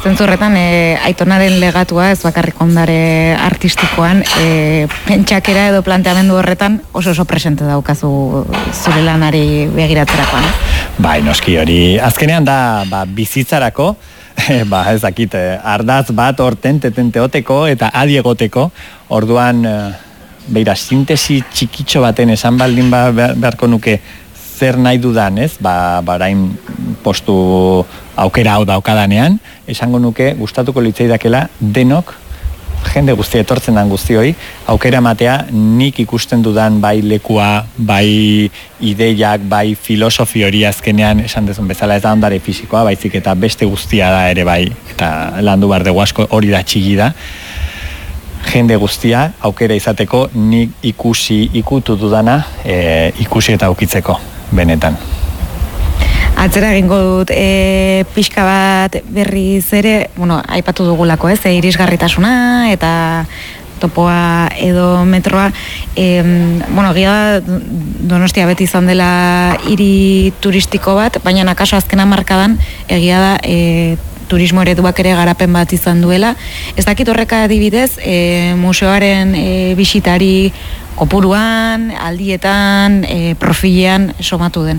Zentzurretan, Aitonaren legatua, ez bakarrik ondare artistikoan, pentsakera edo planteamendu horretan oso presente daukazu zure lanari begiratzerakoan. Bai, noski hori, azkenean da bizitzarako, ez dakit, ardaz bat tente oteko eta adi egoteko, orduan, beira, sintesi txikitxo baten esan baldin beharko nuke zer nahi dudan, ez? Barain postu aukera hau daukadanean, esango nuke gustatuko litzaidakela denok, jende guztia etortzen dan guztioi, aukera matea nik ikusten dudan bai lekua, bai ideiak, bai filosofi hori azkenean esan dezun bezala ez da ondare fisikoa, baizik eta beste guztia da ere bai, eta landu behar dugu asko hori da txigi da, jende guztia aukera izateko nik ikutu dudana ikusi eta ukitzeko, benetan. Atzera egingo dut pixka bat berriz ere, aipatu dugulako ez, irisgarritasuna eta topoa edo metroa, egia Donostia beti izan dela hiri turistiko bat, baina akaso azken hamarkadan egia da turismo ereduak ere garapen bat izan duela. Ez dakit horreka adibidez, museoaren bisitari kopuruan, aldietan, profilean somatu den.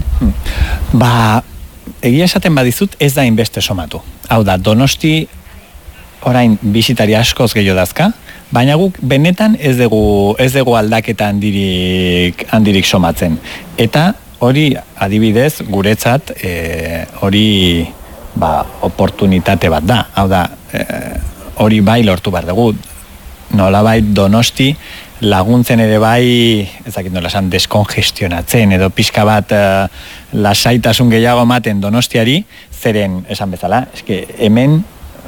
Egia esaten badizut ez da inbeste somatu. Hau da, Donosti orain bisitari askoz gehiago dazka, baina guk benetan ez dugu aldaketa handirik somatzen. Eta hori adibidez guretzat hori oportunitate bat da. Hau da, hori bai lortu behar dugu. Nolabait Donosti laguntzen ere bai, ezakit nola esan, deskongestionatzen edo pixka bat lasaitasun gehiago ematen Donostiari, zeren esan bezala, eske hemen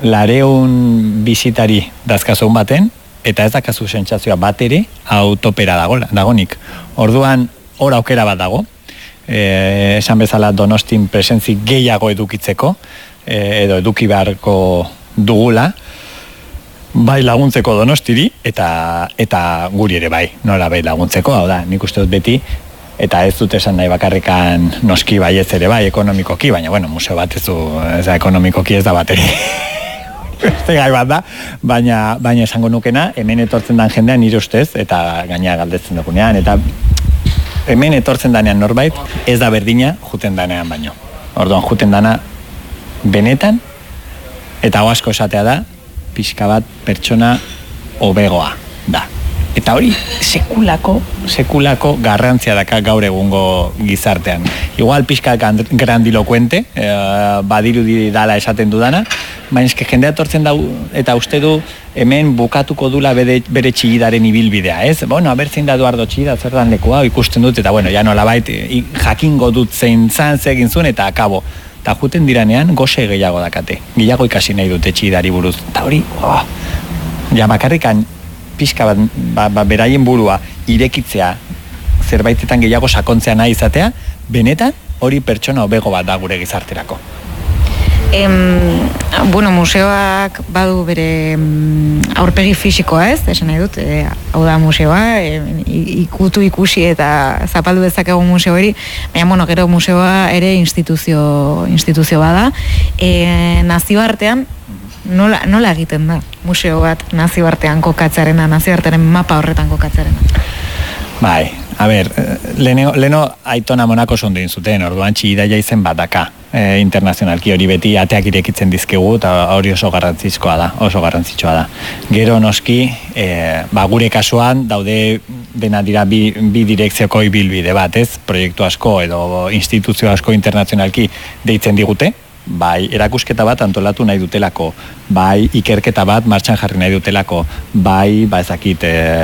200 bisitari dazkazun baten, eta ez dakazu sentsazioa bat ere autopera dagonik. Orduan, hor aukera bat dago, esan bezala Donostin presentzi gehiago edukitzeko, edo eduki beharko dugula, bai laguntzeko Donostiri eta guri ere bai, nola bai laguntzeko, hau da, nik uste dut beti, eta ez dut esan nahi bakarrikan noski bai ez ere bai, ekonomikoki, baina museo bat ez da ekonomikoki ez da bateri. Beste gai bat da, baina esango nukena, hemen etortzen dan jendean nire ustez, eta gaina galdetzen dugunean, eta hemen etortzen danean norbait, ez da berdina juten danean baino. Orduan, juten dana benetan, eta asko esatea da, pixka bat pertsona hobegoa da. Eta hori sekulako garrantzia daka gaur egungo gizartean. Igual pixka grandilokuente, badirudi dala esaten dudana, baina eske jendea etortzen da eta uste du hemen bukatuko dula bere txigidaren ibilbidea, ez? Abertzein da Eduardo Txigida, zer dan lekua, ikusten dut, eta ja nolabait jakingo dut zein zan zegin zuen, eta akabo. Eta juten diranean goxe gehiago dakate. Gehiago ikasi nahi dute txigidari buruz. Eta hori, bakarrikan pixka bat beraien burua irekitzea, zerbaitetan gehiago sakontzea nahi izatea, benetan hori pertsona hobego bat da gure gizarterako. Museoak badu bere aurpegi fisikoa ez, esan nahi dut, hau da museoa, ikusi eta zapaldu dezakegu museo hori, baina gero museoa ere instituzio bada. Nazioartean, nola egiten da museo bat nazioartean kokatzarena, nazioartearen mapa horretan kokatzarena? Bai, leheno Aitona Monako sondo zuten, orduan Txigidaia izen bat daka. Internazionalki hori beti ateak irekitzen dizkegu eta hori oso garrantzitsua da. Gero noski, gure kasuan daude dena dira bi direkzioko ibilbide bat, ez? Proiektu asko edo instituzio asko internazionalki deitzen digute, bai erakusketa bat antolatu nahi dutelako, bai ikerketa bat martxan jarri nahi dutelako, bai ezakit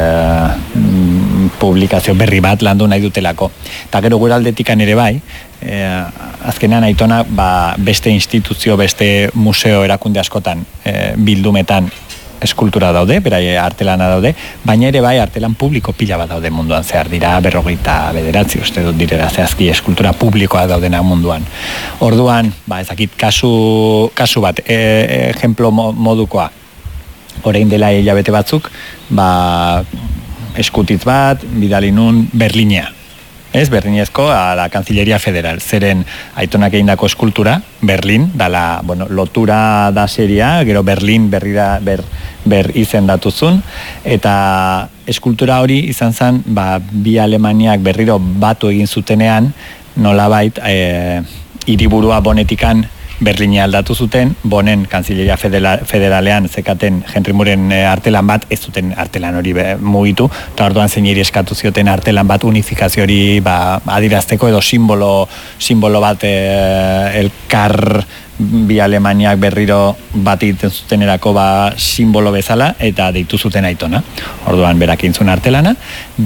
publikazio berri bat landu nahi dutelako. Eta gero gure aldetikan ere bai, azkenean Aitona beste instituzio, beste museo erakunde askotan bildumetan eskultura daude, berai artelana daude, baina ere bai artelan publiko pila bat daude munduan, zehar dira 49 uste dut direla zehazki eskultura publikoa daudena munduan. Orduan, ezakit kasu bat, ejemplo modukoa, orain dela hilabete batzuk, eskutitz bat, bidali nun Berlinea. Ez, berdinezko a la Cancillería Federal, zeren Aitonak egindako eskultura, Berlin, dala, bueno, lotura da seria, gero Berlin ber izendatuzun, eta eskultura hori izan zen, bi Alemaniak berriro batu egin zutenean, nolabait, hiriburua Bonetikan Berlini aldatu zuten, Bonen Kanzilleria Federalean zekaten Henry Mooren artelan bat, ez zuten artelan hori mugitu, eta orduan zeineri eskatu zioten artelan bat unifikazio hori adirazteko edo simbolo bat elkar bi Alemaniak berriro bat egiten zutenerako simbolo bezala, eta deitu zuten Aitona. Orduan berak egin zuen artelana,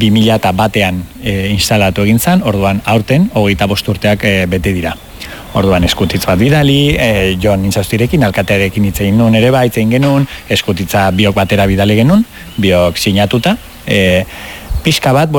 2001an instalatu egin zen, orduan aurten 25 urteak bete dira. Orduan eskutitz bat bidali, Jon Intzaustirekin, alkatearekin hitzein nun ere hitzein genuen, eskutitza biok batera bidali genuen, biok sinatuta. Pixka bat,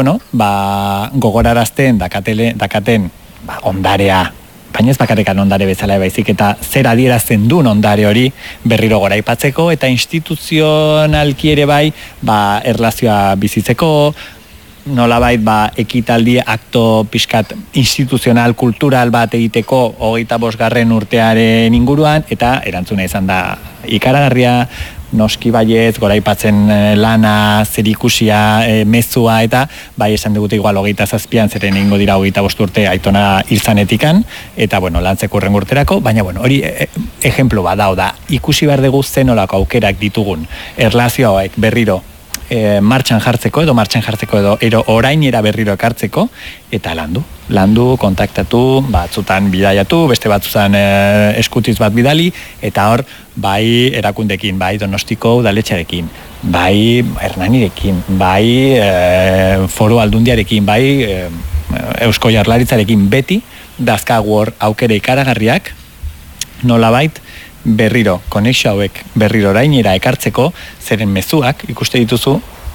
gogorarazten dakaten ondarea, baina ez bakarrekan ondare bezala baizik, eta zer adierazten duen ondare hori berriro goraipatzeko, eta instituzionalki ere erlazioa bizitzeko, nolabait ekitaldi akto pixkat instituzional, kultural bat egiteko 25. urtearen inguruan, eta erantzuna izan da ikaragarria, noski baiez, goraipatzen lana, zerikusia, mezua, eta esan digute igual 27an, zeren egingo dira 25 urte Aitona hiltzanetikan, eta lantzeko urren urterako, baina hori ejemplo bat da, ikusi behar dugu zenolako aukerak ditugun, erlazio hauek berriro, martxan jartzeko edo orainera berriro ekartzeko, eta landu, kontaktatu, batzutan bidaiatu, beste batzutan eskutiz bat bidali, eta hor, bai erakundekin, bai Donostiko udaletxearekin, bai Hernanirekin, bai Foru Aldundiarekin, bai Eusko Jaurlaritzarekin, beti dazkagu hor aukera ikaragarriak, nolabait, berriro, konexio hauek berriro orainera ekartzeko, zeren mezuak ikuste dituzu,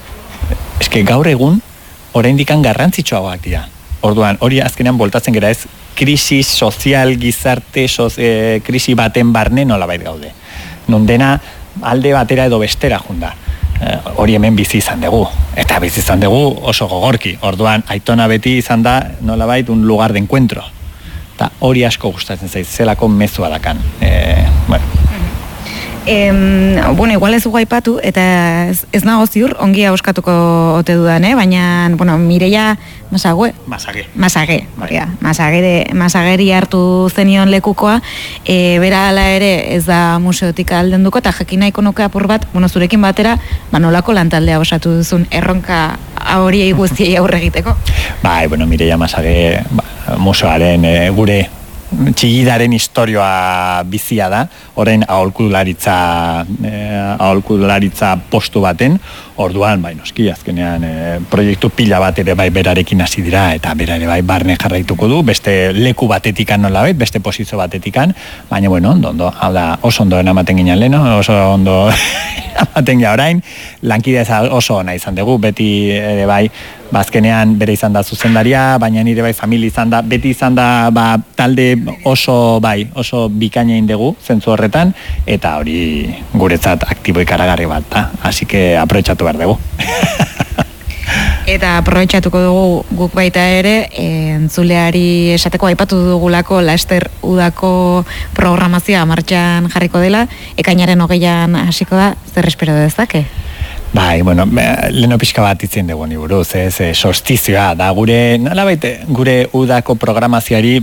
eske gaur egun oraindikan garrantzitsuagoak dira. Orduan, hori azkenean boltatzen gera ez, krisi sozial, gizarte, krisi baten barne nolabait gaude. Non dena alde batera edo bestera junda. Hori hemen bizi izan dugu. Eta bizi izan dugu oso gogorki. Orduan, Aitona beti izan da nolabait un lugar de encuentro. Eta hori asko gustatzen zaiz, zelako mezua dakan. Igual ez dugu aipatu, eta ez nago ziur, ongi hauskatuko ote dudan, baina, Mireia Masageri hartu zenion lekukoa, bera ala ere ez da museotik aldenduko, eta jakin nahiko nuke apur bat, zurekin batera, nolako lantaldea osatu duzun erronka horiei guztiei aurre egiteko? Mireia Masage museoaren gure txigidaren historioa bizia da, orain aholkularitza postu baten, orduan, noski, azkenean proiektu pila bat ere berarekin hasi dira, eta bera ere barne jarraituko du, beste leku batetikan nolabait, beste posizio batetikan, baina, ondo, hau da, oso ondo ematen ginen lehen, oso ondo ematen gina orain, lankidea oso ona izan dugu, beti ere bazkenean bere izan da zuzendaria, baina nire familia izan da, beti izan da talde oso bikaina indegu, zentzu horretan, eta hori guretzat aktibo ikaragarri bat, así que aprobetxatu behar dugu. Eta aprobetxatuko dugu guk baita ere, entzuleari esateko aipatu dugulako Laster udako programazioa martxan jarriko dela, ekainaren 20an hasiko da, zer espero dezake? Leno pixka bat itzen dugu ni buruz, solstizioa da, gure udako programazioari,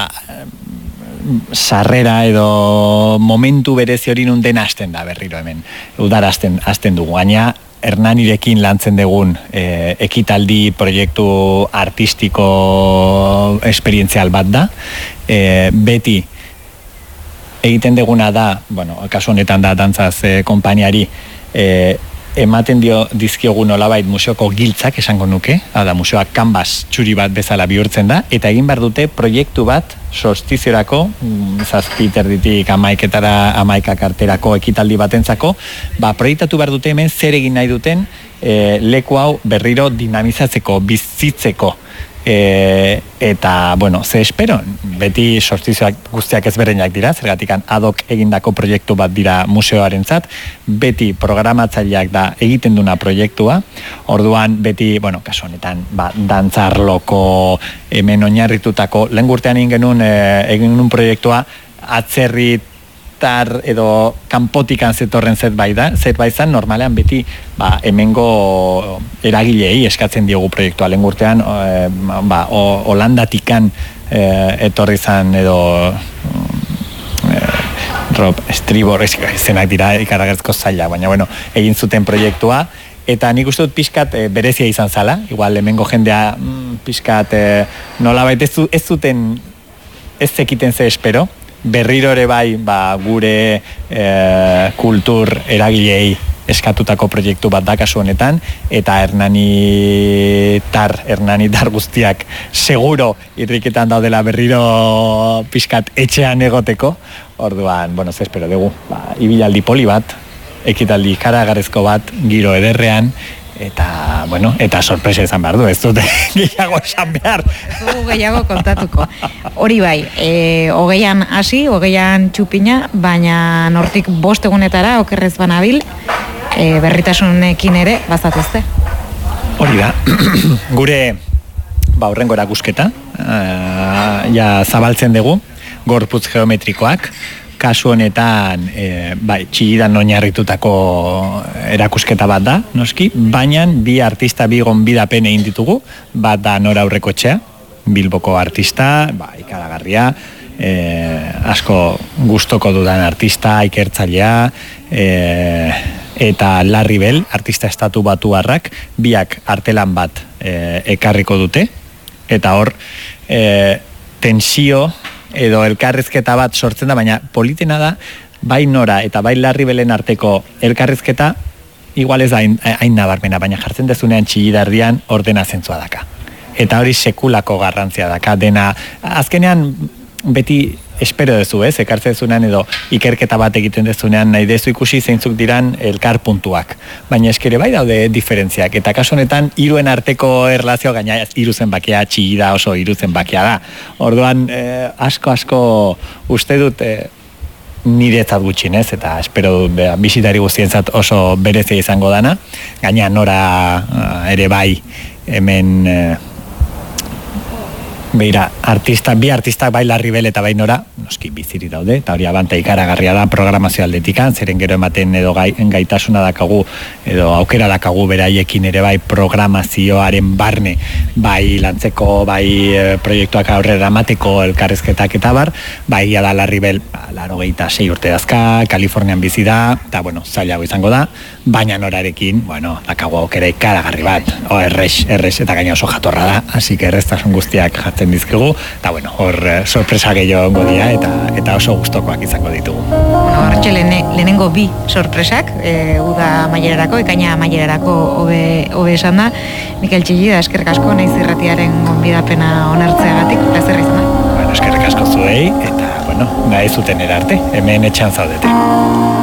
sarrera edo momentu berezi hori nun dena hasten da berriro hemen, udara hasten dugu, gaina Hernanirekin lantzen dugun ekitaldi proiektu artistiko esperientzial bat da, beti egiten duguna da, kasu honetan da dantzaz konpainiari, ematen dizkiogu nolabait museoko giltzak esango nuke, da museoak kanbas txuri bat bezala bihurtzen da, eta egin behar dute proiektu bat solstiziorako, 7:30 11 arterako ekitaldi batentzako, proiektatu behar dute hemen zer egin nahi duten leku hau berriro dinamizatzeko, bizitzeko, eta, bueno, ze espero, beti sortzizoak guztiak ezberdinak dira, zergatik adok egindako proiektu bat dira museoarentzat, beti programatzaileak da egiten duna proiektua, orduan beti, bueno, kasu honetan, dantzarloko, hemen oinarritutako, lehen urtean egin genuen proiektua, atzerritar edo kanpotikan zetorren zerbait zan, normalean beti hemengo eragilei eskatzen diogu proiektua. Lehen urtean Holandatikan etorri zan edo Rob Stribor zenak dira ikaragarrizko zaila, baina bueno, egin zuten proiektua. Eta nik uste dut pixkat berezia izan zala, igual hemengo jendea pixkat nolabait ez zuten ez zekiten ze espero, berriro ere bai gure kultur eragilei eskatutako proiektu bat da kasu honetan, eta hernanitar guztiak seguro irriketan daudela berriro pixkat etxean egoteko, orduan, bueno, ze espero dugu, ibilaldi poli bat, ekitaldi ikaragarrizko bat, giro ederrean, eta, bueno, eta sorpresa izan behar du, ez dute gehiago esan behar. Ez dugu gehiago kontatuko. Hori bai, 20an hasi, 20an txupina, baina nortik 5 egunetara okerrez banabil, berritasunekin ere bazatuzte. Hori da, gure horrengo erakusketa, zabaltzen dugu, gorputz geometrikoak, kasu honetan txillidan oinarritutako erakusketa bat da, noski, baina bi artista bi gonbidapen egin ditugu, bat da Nora Aurrekoetxea, Bilboko artista, ikaragarria, asko gustoko dudan artista, ikertzailea, eta Larry Bell, artista estatu batuarrak, biak artelan bat ekarriko dute, eta hor tensio edo elkarrizketa bat sortzen da, baina politena da, bai Nora eta bai Larry Bellen arteko elkarrizketa, igual ez da hain nabarmena, baina jartzen dezunean txillidardian ordena zentzua daka. Eta hori sekulako garrantzia daka, dena, azkenean beti espero dezu, ekartzen dezunean edo ikerketa bat egiten dezunean nahi dezu ikusi zeintzuk diran elkar puntuak. Baina eskere bai daude diferentziak, eta kasu honetan hiruen arteko erlazio gaina hiru zenbakia txillida oso hiru zenbakia da. Orduan asko uste dut niretzat gutxinez, eta espero dut bisitari guztientzat oso berezia izango dana. Gaina Nora ere bai hemen beira, bi artistak bai Larry Bell eta bai Nora, noski biziri daude, eta hori abanta ikaragarria da programazio aldetikan, zeren gero ematen edo gaitasuna dakagu, edo aukera dakagu beraiekin ere bai programazioaren barne, bai lantzeko, bai proiektuak aurrera emateko elkarrizketak eta bar, bai da Larry Bell, 86 urte dazka, Kalifornian bizi da, eta bueno, zailago izango da, baina Norarekin, bueno, dakagu aukera ikaragarri bat, errex, eta gaina oso jatorra da, así que erreztasun guztiak jartzen dizkigu, eta bueno, hor sorpresa gehiago dira, eta oso gustokoak izango ditugu. Bueno, hartxe lehenengo bi sorpresak, uda mailerarako, ekaina mailerarako hobe esan da. Mikel Txillida, eskerrik asko, naiz irratiaren gonbidapena onartzeagatik, plazer izan da. Bueno, eskerrik asko zuei, eta bueno, nahi zuten erarte, hemen etxan zaudete.